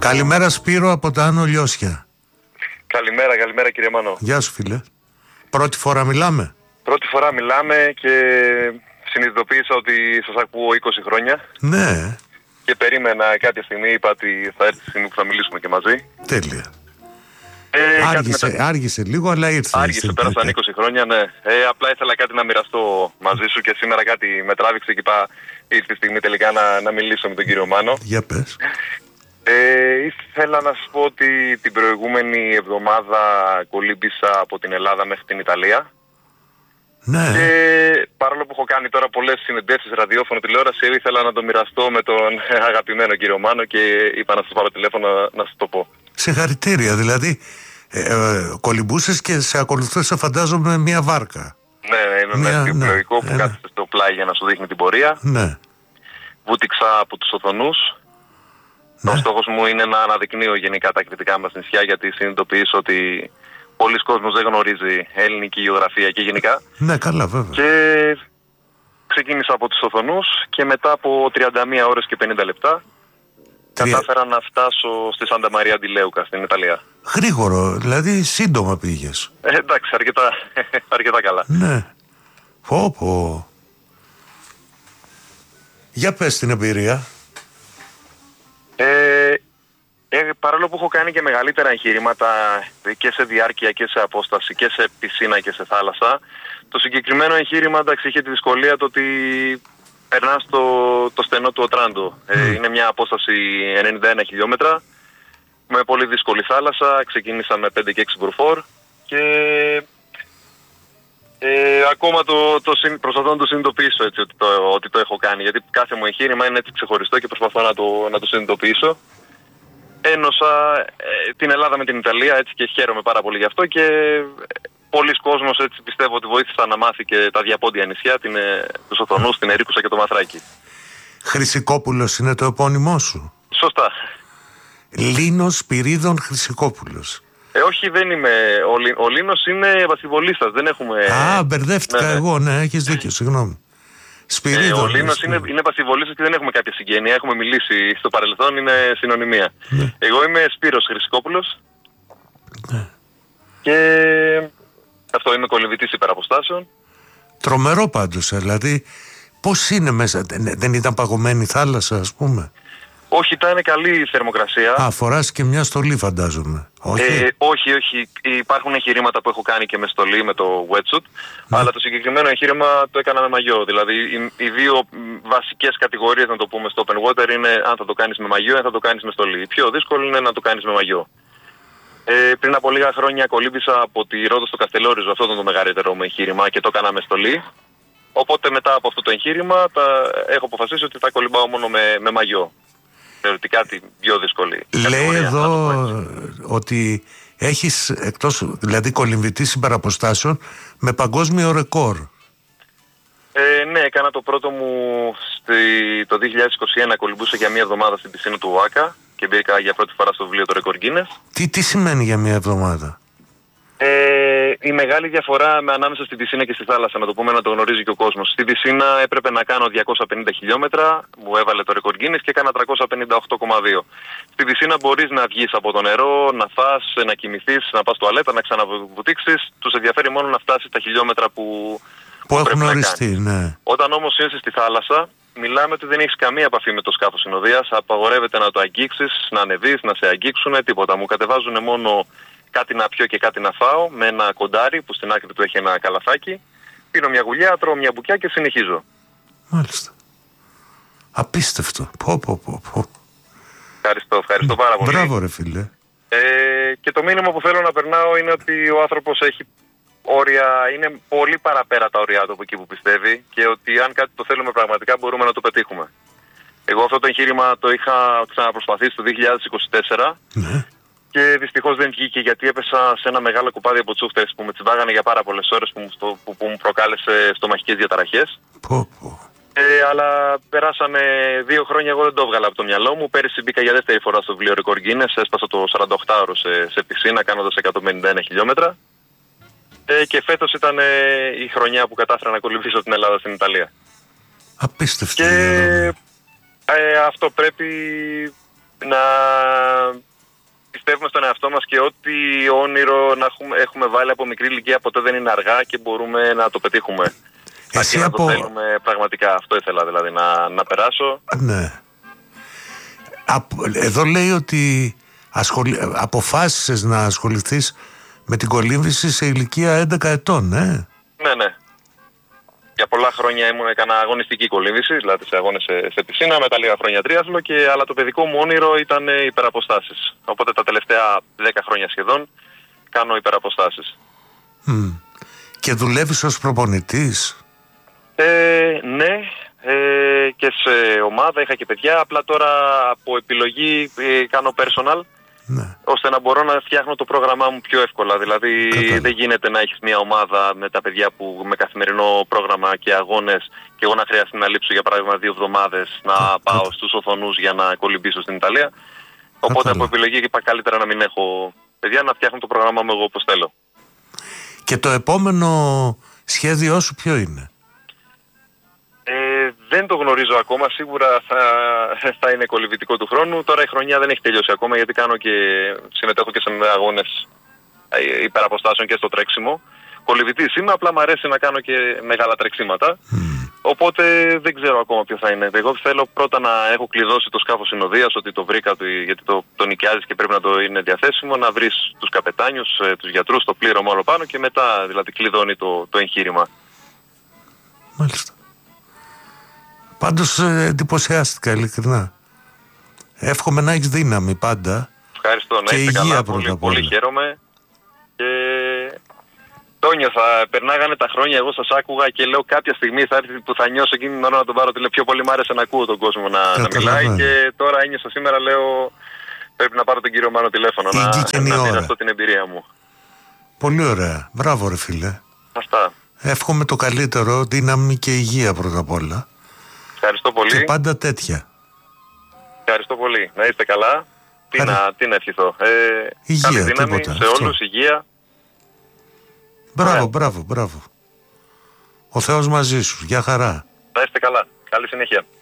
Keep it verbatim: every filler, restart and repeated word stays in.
Καλημέρα Σπύρο από τα Άνω Λιώσια. Καλημέρα, καλημέρα κύριε Μάνο. Γεια σου φίλε. Πρώτη φορά μιλάμε. Πρώτη φορά μιλάμε και συνειδητοποίησα ότι σας ακούω είκοσι χρόνια. Ναι. Και περίμενα κάποια στιγμή, είπα ότι θα έρθει η στιγμή που θα μιλήσουμε και μαζί. Τέλεια. Ε, άργησε, μετα... άργησε λίγο, αλλά ήρθε. Άργησε, πέρασαν είκοσι χρόνια, ναι. Ε, απλά ήθελα κάτι να μοιραστώ μαζί σου και σήμερα κάτι με τράβηξε και είπα ήρθε η στιγμή τελικά να, να μιλήσω με τον κύριο Μάνο. Για πες. Ε, ήθελα να σας πω ότι την προηγούμενη εβδομάδα κολύμπησα από την Ελλάδα μέχρι την Ιταλία. Ναι. Και παρόλο που έχω κάνει τώρα πολλές συνεντεύξεις ραδιόφωνο, τηλεόραση, ήθελα να το μοιραστώ με τον αγαπημένο κύριο Μάνο και είπα να σας πάρω τηλέφωνο να, να σας το πω. Συγχαρητήρια, δηλαδή ε, ε, κολυμπούσες και σε ακολουθούσε φαντάζομαι μια βάρκα. Ναι, είναι μια, ένα ναι, πλοϊκό που ένα... κάθεται στο πλάι για να σου δείχνει την πορεία. Ναι. Βούτυξα από τους οθονούς. Ναι. Ο στόχος μου είναι να αναδεικνύω γενικά τα κριτικά μας νησιά, γιατί συνειδητοποιήσω ότι πολλοί κόσμος δεν γνωρίζει ελληνική γεωγραφία και γενικά. Ναι, καλά βέβαια. Και ξεκίνησα από τους οθονούς και μετά από τριάντα μία ώρες και πενήντα λεπτά Τρία... κατάφερα να φτάσω στη Σάντα Μαρία ντι Λέουκα στην Ιταλία. Γρήγορο, δηλαδή σύντομα πήγες. Ε, εντάξει, αρκετά, αρκετά καλά. Ναι. Πω πω. Για πες την εμπειρία. Ε, ε, παρόλο που έχω κάνει και μεγαλύτερα εγχειρήματα και σε διάρκεια και σε απόσταση και σε πισίνα και σε θάλασσα, το συγκεκριμένο εγχείρημα εντάξει είχε τη δυσκολία το ότι περνά στο το στενό του Οτράντο. Mm. Ε, είναι μια απόσταση ενενήντα ένα χιλιόμετρα με πολύ δύσκολη θάλασσα. Ξεκίνησα με πέντε και έξι γκροφόρ και ε, ακόμα το, το, προσπαθώ να το συνειδητοποιήσω έτσι, ότι, το, ότι το έχω κάνει, γιατί κάθε μου εγχείρημα είναι έτσι ξεχωριστό και προσπαθώ να το, να το συνειδητοποιήσω. Ένωσα ε, την Ελλάδα με την Ιταλία έτσι και χαίρομαι πάρα πολύ γι' αυτό και πολλοί κόσμος έτσι πιστεύω ότι βοήθησαν να μάθει και τα διαπόντια νησιά, την, ε, τους Οθονούς, την Ερίκουσα και το Μαθράκι. Χρυσικόπουλος είναι το επώνυμό σου. Σωστά. Λίνος Σπυρίδων Χρυσικόπουλος. Ε, όχι, δεν είμαι. Ο, Λί, ο Λίνος είναι βασιβολίστας, δεν έχουμε... Α, μπερδεύτηκα ναι, εγώ, ναι, έχεις δίκιο, συγγνώμη. Σπυρίδων. Ε, ο Λίνος είναι, είναι βασιβολίστας και δεν έχουμε κάποια συγγένεια, έχουμε μιλήσει στο παρελθόν, είναι συνωνυμία. Ναι. Εγώ είμαι Σπύρος Χρυσικόπουλος. Ναι. Και αυτό, είμαι κολυμβητής υπεραποστάσεων. Τρομερό πάντως, δηλαδή, πώς είναι μέσα, δεν ήταν παγωμένη θάλασσα ας πούμε? Όχι, ήταν καλή η θερμοκρασία. Α, φοράς και μια στολή φαντάζομαι. Όχι. Ε, όχι, όχι. Υπάρχουν εγχειρήματα που έχω κάνει και με στολή, με το wetsuit, ναι. Αλλά το συγκεκριμένο εγχείρημα το έκανα με μαγιό. Δηλαδή, οι, οι δύο βασικές κατηγορίες, να το πούμε, στο open water είναι αν θα το κάνεις με μαγιό ή αν θα το κάνεις με στολή. Η πιο δύσκολο είναι να το κάνεις με μαγιό. Ε, πριν από λίγα χρόνια κολύμπησα από τη Ρόδο στο Καστελόριζο, αυτό ήταν το μεγαλύτερο μου εγχείρημα και το έκανα με στολή. Οπότε μετά από αυτό το εγχείρημα τα, έχω αποφασίσει ότι θα κολυμπάω μόνο με, με μαγιό. Θεωρητικά την πιο δύσκολη. Λέει εδώ ότι έχεις εκτός, δηλαδή κολυμβητής υπεραποστάσεων με παγκόσμιο ρεκόρ. Ε, ναι, έκανα το πρώτο μου στη, το δύο χιλιάδες είκοσι ένα, κολυμπούσα για μία εβδομάδα στην πισίνα του ΟΑΚΑ και μπήκα για πρώτη φορά στο βιβλίο το ρεκόρ Guinness. Τι, τι σημαίνει για μία εβδομάδα? Ε, η μεγάλη διαφορά με ανάμεσα στην πισίνα και στη θάλασσα, να το πούμε, να το γνωρίζει και ο κόσμος. Στην πισίνα έπρεπε να κάνω διακόσια πενήντα χιλιόμετρα, μου έβαλε το ρεκόρ Guinness και έκανα τριακόσια πενήντα οκτώ κόμμα δύο. Στην πισίνα μπορείς να βγεις από το νερό, να φας, να κοιμηθείς, να πας τουαλέτα, να ξαναβουτήξεις. Τους ενδιαφέρει μόνο να φτάσεις τα χιλιόμετρα που, που έχουν οριστεί. Ναι. Όταν όμως είσαι στη θάλασσα, μιλάμε ότι δεν έχεις καμία επαφή με το σκάφος συνοδείας. Απαγορεύεται να το αγγίξεις, να ανεβείς, να σε αγγίξουν, τίποτα. Μου κατεβάζουν μόνο κάτι να πιω και κάτι να φάω με ένα κοντάρι που στην άκρη του έχει ένα καλαθάκι. Πίνω μια γουλιά, τρώω μια μπουκιά και συνεχίζω. Μάλιστα. Απίστευτο. Πω, πω, πω, πω. Ευχαριστώ, ευχαριστώ πάρα πολύ. Μπράβο ρε φίλε. Ε, και το μήνυμα που θέλω να περνάω είναι ότι ο άνθρωπος έχει όρια, είναι πολύ παραπέρα τα όρια του από εκεί που πιστεύει και ότι αν κάτι το θέλουμε πραγματικά μπορούμε να το πετύχουμε. Εγώ αυτό το εγχείρημα το είχα ξαναπροσπαθήσει το δύο χιλιάδες είκοσι τέσσερα. Ναι. Και δυστυχώς δεν βγήκε γιατί έπεσα σε ένα μεγάλο κουπάδι από τσούχτες που με τσιμπάγανε για πάρα πολλές ώρες που μου, στο, που, που μου προκάλεσε στομαχικές διαταραχές. Πω, πω. Ε, αλλά περάσανε δύο χρόνια, εγώ δεν το έβγαλα από το μυαλό μου. Πέρυσι μπήκα για δεύτερη φορά στο βιβλίο ρεκόρ Guinness, έσπασα το σαράντα οκτώ ώρο σε, σε πισίνα κάνοντας εκατόν πενήντα ένα χιλιόμετρα. Ε, και φέτος ήταν ε, η χρονιά που κατάφερα να κολυμπήσω την Ελλάδα στην Ιταλία. Απίστευτο. Και ε, αυτό πρέπει να πιστεύουμε στον εαυτό μας και ό,τι όνειρο να έχουμε, έχουμε βάλει από μικρή ηλικία ποτέ δεν είναι αργά και μπορούμε να το πετύχουμε. Εσύ να από... το θέλουμε πραγματικά. Αυτό ήθελα δηλαδή να, να περάσω. Ναι. Εδώ λέει ότι ασχολη... αποφάσισες να ασχοληθείς με την κολύμβηση σε ηλικία έντεκα ετών, ε? Ναι, ναι. Για πολλά χρόνια ήμουν, έκανα αγωνιστική κολύμβηση, δηλαδή σε αγώνες σε, σε πισίνα, μετά λίγα χρόνια τρίαθλο, και, αλλά το παιδικό μου όνειρο ήταν υπεραποστάσεις. Οπότε τα τελευταία δέκα χρόνια σχεδόν κάνω υπεραποστάσεις. Mm. Και δουλεύεις ως προπονητής? Ε, ναι, ε, και σε ομάδα είχα και παιδιά, απλά τώρα από επιλογή ε, κάνω personal. Ναι. Ώστε να μπορώ να φτιάχνω το πρόγραμμά μου πιο εύκολα. Δηλαδή Κατάλα. δεν γίνεται να έχεις μια ομάδα με τα παιδιά που με καθημερινό πρόγραμμα και αγώνες και εγώ να χρειαστεί να λείψω για παράδειγμα δύο εβδομάδες να Κα... πάω Κατάλα. στους Οθονούς για να κολυμπήσω στην Ιταλία. Οπότε Κατάλα. από επιλογή είπα καλύτερα να μην έχω παιδιά, να φτιάχνω το πρόγραμμά μου εγώ όπως θέλω. Και το επόμενο σχέδιό σου ποιο είναι? Ε, δεν το γνωρίζω ακόμα, σίγουρα θα, θα είναι κολυβητικό του χρόνου. Τώρα η χρονιά δεν έχει τελειώσει ακόμα γιατί κάνω και, συμμετέχω και σε αγώνες υπεραποστάσεων και στο τρέξιμο. Κολυβητής είμαι, απλά μου αρέσει να κάνω και μεγάλα τρεξίματα. Mm. Οπότε δεν ξέρω ακόμα ποιο θα είναι. Εγώ θέλω πρώτα να έχω κλειδώσει το σκάφος συνοδείας, ότι το βρήκα, γιατί το, το νοικιάζεις και πρέπει να το είναι διαθέσιμο, να βρεις τους καπετάνιους, τους γιατρούς, το πλήρωμα όλο πάνω και μετά δηλαδή κλειδώνει το, το εγχείρημα. Μάλιστα. Πάντως εντυπωσιάστηκα ειλικρινά. Εύχομαι να έχεις δύναμη πάντα. Ευχαριστώ, να είστε καλά, πολύ, πολύ χαίρομαι. Και το νιώθα, περνάγανε τα χρόνια, εγώ σας άκουγα και λέω κάποια στιγμή θα έρθει που θα νιώσω εκείνη την ώρα να τον πάρω τηλέφωνο. Πιο πολύ μ' άρεσε να ακούω τον κόσμο να, να μιλάει και τώρα ένιωσα σήμερα, λέω πρέπει να πάρω τον κύριο Μάνο τηλέφωνο να, να μοιραστώ την εμπειρία μου. Πολύ ωραία, μπράβο ρε φίλε. Αυτά. Εύχομαι το καλύτερο, δύναμη και υγεία πρώτα απ' όλα. Ευχαριστώ πολύ. Και πάντα τέτοια. Ευχαριστώ πολύ. Να είστε καλά. Τι, Χαρα... να, τι να ευχηθώ. Ε, υγεία, καλή δύναμη τίποτα, σε αυτό. όλους, υγεία. Μπράβο, μπράβο, μπράβο. Ο Θεός μαζί σου. Γεια χαρά. Να είστε καλά. Καλή συνέχεια.